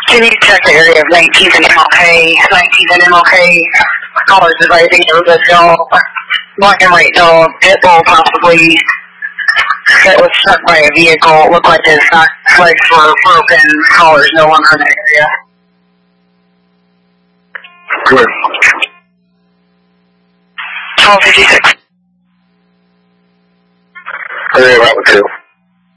Can you check the area of 19th and MLK? 19th and MLK. Callers advising you that dog, black and white dog, pit bull possibly, that was struck by a vehicle. Looked like his legs were broken. Callers no longer in that area. Good. 1256. Area about 2.